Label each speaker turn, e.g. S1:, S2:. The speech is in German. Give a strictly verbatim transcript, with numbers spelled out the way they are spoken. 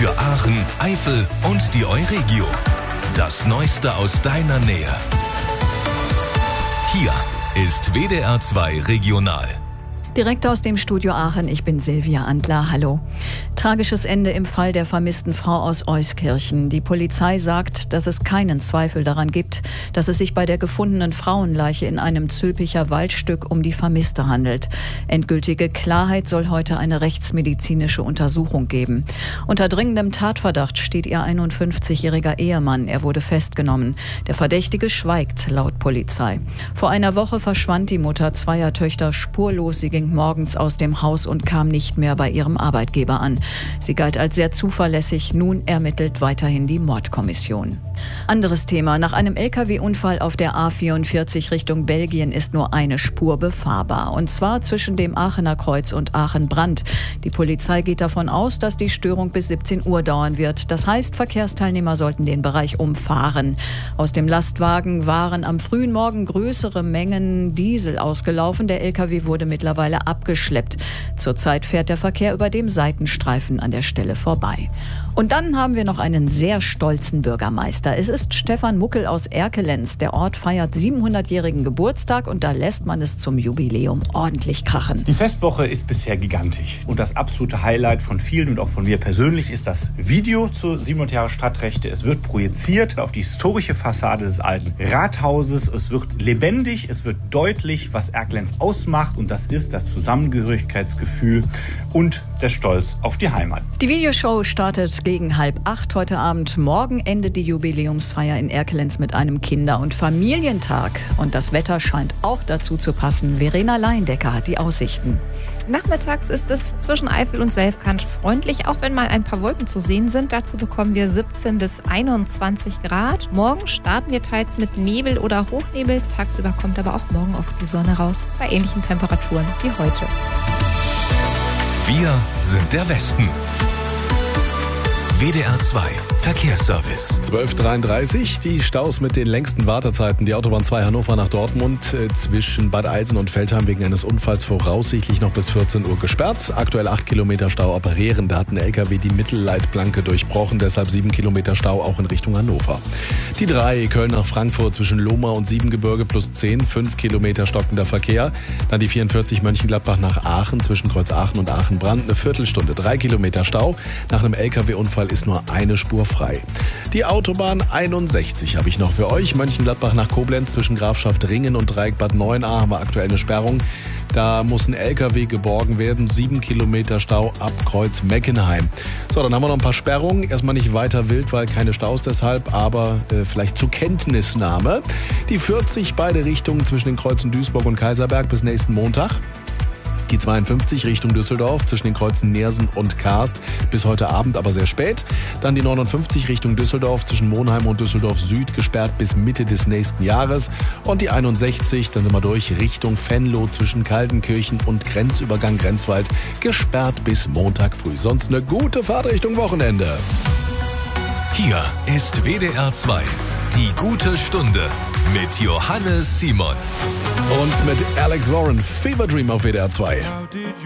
S1: Für Aachen, Eifel und die Euregio. Das Neueste aus deiner Nähe. Hier ist W D R zwei Regional.
S2: Direkt aus dem Studio Aachen, ich bin Silvia Antler, hallo. Tragisches Ende im Fall der vermissten Frau aus Euskirchen. Die Polizei sagt, dass es keinen Zweifel daran gibt, dass es sich bei der gefundenen Frauenleiche in einem Zülpicher Waldstück um die Vermisste handelt. Endgültige Klarheit soll heute eine rechtsmedizinische Untersuchung geben. Unter dringendem Tatverdacht steht ihr einundfünfzigjähriger Ehemann. Er wurde festgenommen. Der Verdächtige schweigt, laut Polizei. Vor einer Woche verschwand die Mutter zweier Töchter spurlos. Sie ging morgens aus dem Haus und kam nicht mehr bei ihrem Arbeitgeber an. Sie galt als sehr zuverlässig. Nun ermittelt weiterhin die Mordkommission. Anderes Thema. Nach einem L K W-Unfall auf der A vierundvierzig Richtung Belgien ist nur eine Spur befahrbar. Und zwar zwischen dem Aachener Kreuz und Aachen-Brandt. Die Polizei geht davon aus, dass die Störung bis siebzehn Uhr dauern wird. Das heißt, Verkehrsteilnehmer sollten den Bereich umfahren. Aus dem Lastwagen waren am frühen Morgen größere Mengen Diesel ausgelaufen. Der L K W wurde mittlerweile abgeschleppt. Zurzeit fährt der Verkehr über dem Seitenstreifen an der Stelle vorbei. Und dann haben wir noch einen sehr stolzen Bürgermeister. Es ist Stefan Muckel aus Erkelenz. Der Ort feiert siebenhundertjährigen Geburtstag und da lässt man es zum Jubiläum ordentlich krachen.
S3: Die Festwoche ist bisher gigantisch. Und das absolute Highlight von vielen und auch von mir persönlich ist das Video zu siebenhundert Jahre Stadtrechte. Es wird projiziert auf die historische Fassade des alten Rathauses. Es wird lebendig, es wird deutlich, was Erkelenz ausmacht. Und das ist das Zusammengehörigkeitsgefühl und der Stolz auf die Heimat.
S2: Die Videoshow startet gegen halb acht heute Abend. Morgen endet die Jubiläumsfeier in Erkelenz mit einem Kinder- und Familientag. Und das Wetter scheint auch dazu zu passen. Verena Leindecker hat die Aussichten.
S4: Nachmittags ist es zwischen Eifel und Selfkant freundlich, auch wenn mal ein paar Wolken zu sehen sind. Dazu bekommen wir siebzehn bis einundzwanzig Grad. Morgen starten wir teils mit Nebel oder Hochnebel. Tagsüber kommt aber auch morgen oft die Sonne raus, bei ähnlichen Temperaturen wie heute.
S1: Wir sind der Westen. W D R zwei Verkehrsservice.
S5: zwölf Uhr dreiunddreißig, die Staus mit den längsten Wartezeiten. Die Autobahn zwei Hannover nach Dortmund äh, zwischen Bad Eilsen und Veltheim wegen eines Unfalls voraussichtlich noch bis vierzehn Uhr gesperrt. Aktuell acht Kilometer Stau operieren. Da hat ein L K W die Mittelleitplanke durchbrochen, deshalb sieben Kilometer Stau auch in Richtung Hannover. Die drei Köln nach Frankfurt zwischen Lohmar und Siebengebirge plus zehn, fünf Kilometer stockender Verkehr. Dann die vierundvierzig Mönchengladbach nach Aachen zwischen Kreuz Aachen und Aachen-Brandt, eine Viertelstunde, drei Kilometer Stau. Nach einem L K W-Unfall ist nur eine Spur frei. Die Autobahn einundsechzig habe ich noch für euch. Mönchengladbach nach Koblenz zwischen Grafschaft-Ringen und Dreieck Bad Neuenahr haben wir aktuell eine Sperrung. Da muss ein L K W geborgen werden. Sieben Kilometer Stau ab Kreuz Meckenheim. So, dann haben wir noch ein paar Sperrungen. Erstmal nicht weiter wild, weil keine Staus deshalb, aber äh, vielleicht zur Kenntnisnahme. Die vierzig beide Richtungen zwischen den Kreuzen Duisburg und Kaiserberg bis nächsten Montag. Die zweiundfünfzig Richtung Düsseldorf zwischen den Kreuzen Neersen und Karst bis heute Abend, aber sehr spät. Dann die neunundfünfzig Richtung Düsseldorf zwischen Monheim und Düsseldorf Süd gesperrt bis Mitte des nächsten Jahres. Und die einundsechzig, dann sind wir durch, Richtung Venlo zwischen Kaltenkirchen und Grenzübergang Grenzwald gesperrt bis Montag früh. Sonst eine gute Fahrt Richtung Wochenende.
S1: Hier ist W D R zwei. Die gute Stunde mit Johannes Simon.
S5: Und mit Alex Warren, Fever Dream auf W D R zwei.